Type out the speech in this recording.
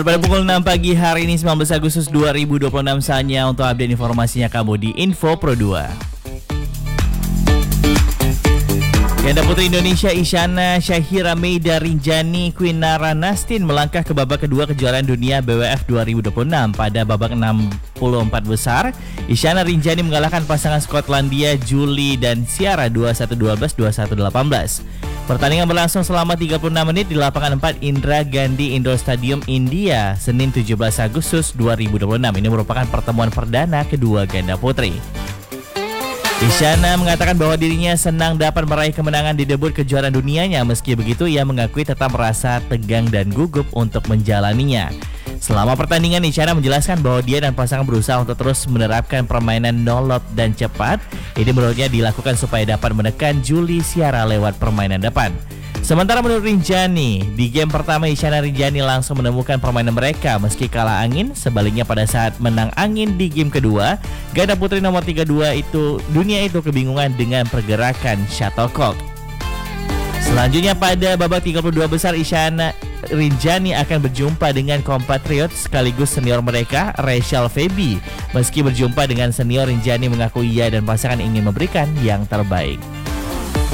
Pada pukul 6 pagi hari ini 19 Agustus 2026 saatnya untuk update informasinya kamu di Info Pro 2. Ganda putri Indonesia Isyana Syahira Meida Rinjani Kwinara Nastin melangkah ke babak kedua kejuaraan dunia BWF 2026. Pada babak 64 besar, Isyana Rinjani mengalahkan pasangan Skotlandia Julie dan Ciara 21-12, 21-18. Pertandingan berlangsung selama 36 menit di lapangan 4 Indira Gandhi Indoor Stadium, India, Senin 17 Agustus 2026. Ini merupakan pertemuan perdana kedua ganda putri. Isyana mengatakan bahwa dirinya senang dapat meraih kemenangan di debut kejuaraan dunianya. Meski begitu, ia mengakui tetap merasa tegang dan gugup untuk menjalaninya. Selama pertandingan, Isyana menjelaskan bahwa dia dan pasangan berusaha untuk terus menerapkan permainan nolot dan cepat. Ini menurutnya dilakukan supaya dapat menekan Julie Ciara lewat permainan depan. Sementara menurut Rinjani, di game pertama Isyana Rinjani langsung menemukan permainan mereka meski kalah angin. Sebaliknya pada saat menang angin di game kedua, ganda putri nomor 32 dunia itu kebingungan dengan pergerakan shuttlecock. Selanjutnya pada babak 32 besar, Isyana Rinjani akan berjumpa dengan kompatriot sekaligus senior mereka, Rachel Feby. Meski berjumpa dengan senior, Rinjani mengaku ia dan pasangan ingin memberikan yang terbaik.